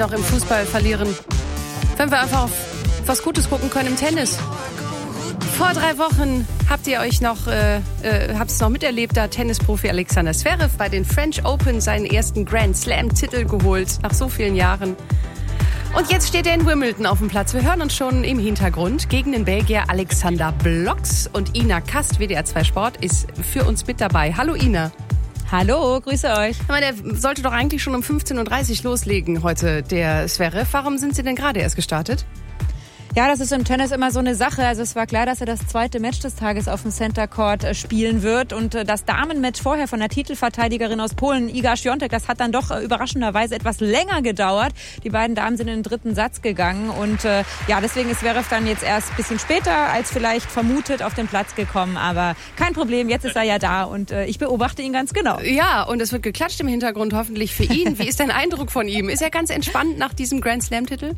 Noch im Fußball verlieren, wenn wir einfach auf was Gutes gucken können im Tennis. Vor 3 Wochen habt ihr es noch miterlebt, da Tennisprofi Alexander Zverev bei den French Open seinen ersten Grand Slam-Titel geholt, nach so vielen Jahren. Und jetzt steht er in Wimbledon auf dem Platz. Wir hören uns schon im Hintergrund gegen den Belgier Alexander Bloks. Und Ina Kast, WDR 2 Sport, ist für uns mit dabei. Hallo Ina. Hallo, grüße euch. Der sollte doch eigentlich schon um 15.30 Uhr loslegen heute, der Zverev. Warum sind Sie denn gerade erst gestartet? Ja, das ist im Tennis immer so eine Sache. Also es war klar, dass er das zweite Match des Tages auf dem Center Court spielen wird. Und das Damenmatch vorher von der Titelverteidigerin aus Polen, Iga Świątek, das hat dann doch überraschenderweise etwas länger gedauert. Die beiden Damen sind in den 3. Satz gegangen. Und deswegen ist Zverev dann jetzt erst ein bisschen später als vielleicht vermutet auf den Platz gekommen. Aber kein Problem, jetzt ist er ja da und ich beobachte ihn ganz genau. Ja, und es wird geklatscht im Hintergrund, hoffentlich für ihn. Wie ist dein Eindruck von ihm? Ist er ganz entspannt nach diesem Grand Slam-Titel?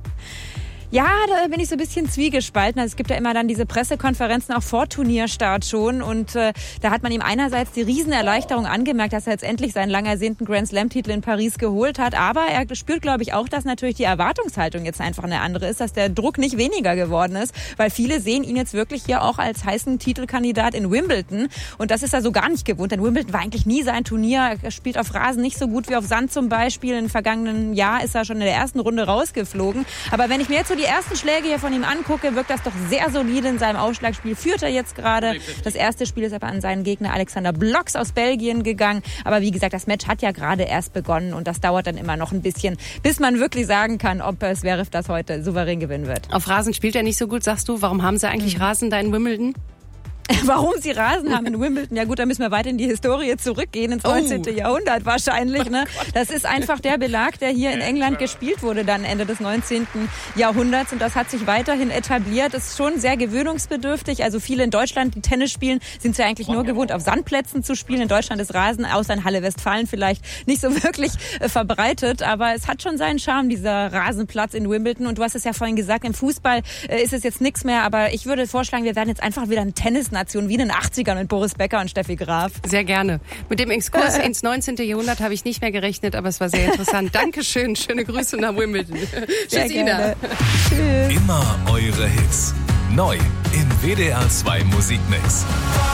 Ja, da bin ich so ein bisschen zwiegespalten. Also es gibt ja immer dann diese Pressekonferenzen auch vor Turnierstart schon und da hat man ihm einerseits die Riesenerleichterung angemerkt, dass er jetzt endlich seinen lang ersehnten Grand Slam-Titel in Paris geholt hat. Aber er spürt, glaube ich, auch, dass natürlich die Erwartungshaltung jetzt einfach eine andere ist, dass der Druck nicht weniger geworden ist, weil viele sehen ihn jetzt wirklich hier auch als heißen Titelkandidat in Wimbledon und das ist er so gar nicht gewohnt, denn Wimbledon war eigentlich nie sein Turnier. Er spielt auf Rasen nicht so gut wie auf Sand zum Beispiel. Im vergangenen Jahr ist er schon in der ersten Runde rausgeflogen. Aber wenn ich mir jetzt so die ersten Schläge hier von ihm angucke, wirkt das doch sehr solide in seinem Aufschlagspiel. Führt er jetzt gerade. Das erste Spiel ist aber an seinen Gegner Alexander Bloks aus Belgien gegangen. Aber wie gesagt, das Match hat ja gerade erst begonnen und das dauert dann immer noch ein bisschen, bis man wirklich sagen kann, ob Zverev das heute souverän gewinnen wird. Auf Rasen spielt er nicht so gut, sagst du. Warum haben sie eigentlich Rasen da in Wimbledon? Warum sie Rasen haben in Wimbledon? Ja gut, da müssen wir weiter in die Historie zurückgehen, ins 19. Jahrhundert wahrscheinlich. Ne? Das ist einfach der Belag, der hier in England gespielt wurde dann Ende des 19. Jahrhunderts und das hat sich weiterhin etabliert. Das ist schon sehr gewöhnungsbedürftig. Also viele in Deutschland, die Tennis spielen, sind es ja eigentlich nur gewohnt, auf Sandplätzen zu spielen. In Deutschland ist Rasen, außer in Halle Westfalen vielleicht, nicht so wirklich verbreitet. Aber es hat schon seinen Charme, dieser Rasenplatz in Wimbledon. Und du hast es ja vorhin gesagt, im Fußball ist es jetzt nichts mehr. Aber ich würde vorschlagen, wir werden jetzt einfach wieder ein Tennisnation wie in den 80ern mit Boris Becker und Steffi Graf. Sehr gerne. Mit dem Exkurs ins 19. Jahrhundert habe ich nicht mehr gerechnet, aber es war sehr interessant. Dankeschön. Schöne Grüße nach Wimbledon. Tschüss, Ina. Immer eure Hits. Neu im WDR 2 Musikmix.